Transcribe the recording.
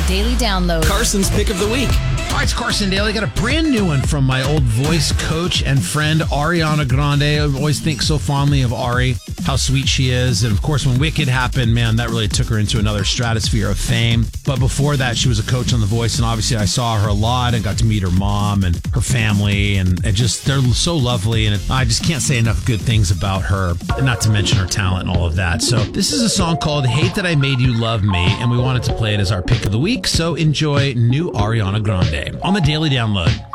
Daily Download. Carson's Pick of the Week. All right, it's Carson Daly. Got a brand new one from my old voice coach and friend, Ariana Grande. I always think so fondly of Ari, how sweet she is. And of course, when Wicked happened, man, that really took her into another stratosphere of fame. But before that, she was a coach on The Voice. And obviously, I saw her a lot and got to meet her mom and her family. And just, they're so lovely. And I just can't say enough good things about her, and not to mention her talent and all of that. So this is a song called Hate That I Made You Love Me. And we wanted to play it as our pick of the week. So enjoy new Ariana Grande on the Daily Download.